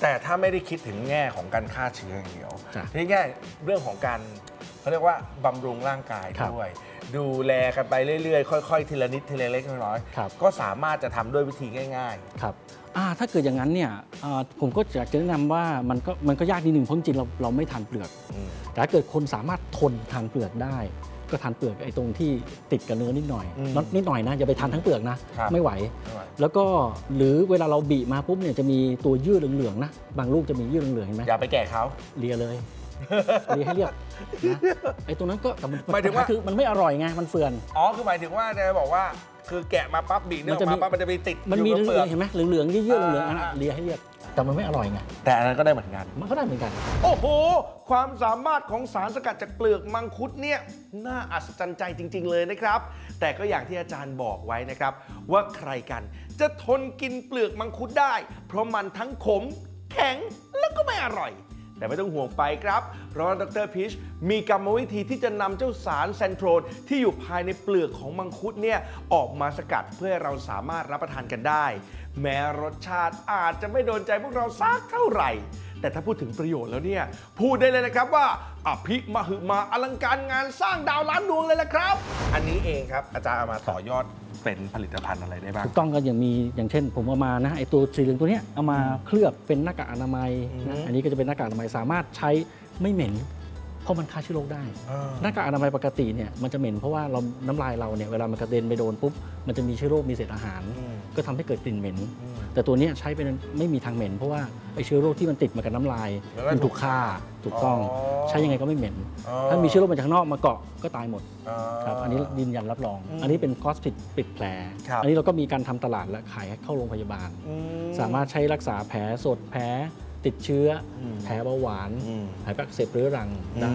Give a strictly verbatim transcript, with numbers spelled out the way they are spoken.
แต่ถ้าไม่ได้คิดถึงแง่ของการฆ่าเชื้ออย่างเดียวจ้ะที่แง่เรื่องของการเขาเรียกว่าบำรุงร่างกายครับด้วย ดูแลกันไปเรื่อยๆ ค่อยๆ ทีละนิดทีละเล็กน้อยครับก็สามารถจะทำด้วยวิธีง่ายครับอ่าถ้าเกิดอย่างนั้นเนี่ยอ่าผมก็อยากจะแนะนำว่ามันก็มันก็ยากนิดหนึ่งเพราะจริงๆเราเราไม่ทานเปลือกๆอืมแต่ถ้าเกิดคนสามารถทนทานเปลือกได้ ก็ทานเปลือกไอ้ตรงที่ติดกับเนื้อนิดหน่อยอืมนิดหน่อยนะอย่าไปทานทั้งเปลือกนะครับไม่ไหวไม่ไหวแล้วก็หรือเวลาเราบีมาปุ๊บเนี่ยจะมีตัวยืดเหลืองๆนะบางลูกจะมียืดเหลืองๆเห็นไหมอย่าไปแก่เขาเลียเลย เลียให้เรียบนะไอ้ตรงนั้นก็แต่มันหมายถึงว่าคือมันไม่อร่อยไงมันเฟื่อนอ๋อคือหมายถึงว่าจะบอกว่าคือแกะมาปั๊บบีบเนื้อออกมาปั๊บมันจะไปติดมันมีอยู่เหบลืเปลืออง กๆเห็นไหมเหลืองๆยืดๆเหลืองๆอันนั้นอ่าเลียให้เรียบแต่มันไม่อร่อยไงแต่อันนั้นก็ได้เหมือนกันมันก็ได้เหมือนกันโอ้โห ความสามารถของสารสกัดจากเปลือกมังคุดเนี่ยน่าอัศจรรย์ใจจริง ๆ เลยนะครับ แต่ก็อย่างที่อาจารย์บอกไว้นะครับ ว่าใครกันจะทนกินเปลือกมังคุดได้ เพราะมันทั้งขม แข็งแล้วก็ไม่อร่อย แต่ไม่ต้องห่วงไปครับ เพราะดรพีชมีกรรมวิธีที่จะนำเจ้าสารแซนโทรนที่อยู่ภายในเปลือกของมังคุดเนี่ยออกมาสกัดเพื่อให้เราสามารถรับประทานกันได้ แม้รสชาติอาจจะไม่โดนใจพวกเราสักเท่าไหร่ แต่ถ้าพูดถึงประโยชน์แล้วเนี่ยพูดได้เลยนะครับว่าอภิมหึมาอลังการงานสร้างดาวล้านดวงเลยละครับ อันนี้เองครับอาจารย์เอามาต่อยอดเป็นผลิตภัณฑ์อะไรได้บ้างถูกต้องก็อย่างมีอย่างเช่น ผมเอามานะไอตัวสีเหลืองตัวเนี้ยเอามาเคลือบเป็นหน้ากากอนามัยอือฮึนะอันนี้ก็จะเป็นหน้ากากอนามัยสามารถใช้ไม่เหม็น เพราะมันฆ่าเชื้อโรคได้อ่าหน้ากากอนามัยปกติเนี่ยมันจะเหม็นเพราะว่าเราน้ำลายเราเนี่ยเวลามันกระเด็นไปโดนปุ๊บมันจะมีเชื้อโรคมีเศษอาหารอืมก็ทำให้เกิดกลิ่นเหม็นอืมแต่ตัวเนี้ยใช้เป็นไม่มีทางเหม็น เพราะว่าไอเชื้อโรคที่มันติดมากับน้ำลายแล้วก็มันถูกฆ่าถูกต้องอ๋อใช้ยังไงก็ไม่เหม็นอ๋อถ้ามีเชื้อโรคมาจากข้างนอกมาเกาะก็ตายหมดอ่าครับอันนี้ยืนยันรับรองอืมอันนี้เป็นคอสปิดปิดแผลครับอันนี้เราก็มีการทำตลาดและขายเข้าโรงพยาบาลอืสามารถใช้รักษาแผลสดแผลติดเชื้ออมแผลเบาหวานอืมแผลอักเสบเรื้อรังได้